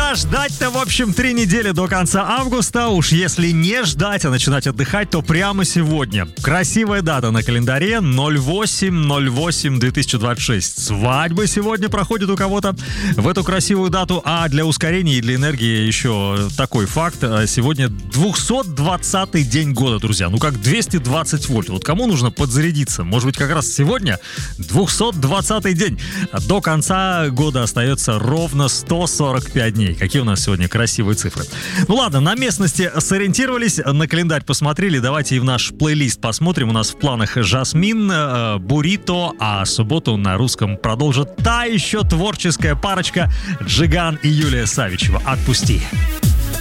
Да, ждать-то, в общем, 3 недели до конца августа. Уж если не ждать, а начинать отдыхать, то прямо сегодня. Красивая дата на календаре 08/08/2026. Свадьбы сегодня проходят у кого-то в эту красивую дату. А для ускорения и для энергии еще такой факт. Сегодня 220-й день года, друзья. Ну как 220 вольт. Вот кому нужно подзарядиться? Может быть, как раз сегодня 220-й день. До конца года остается ровно 145 дней. Какие у нас сегодня красивые цифры. Ну ладно, на местности сориентировались, на календарь посмотрели. Давайте и в наш плейлист посмотрим. У нас в планах Жасмин, Бурито, а субботу на русском продолжит та еще творческая парочка Джиган и Юлия Савичева. «Отпусти».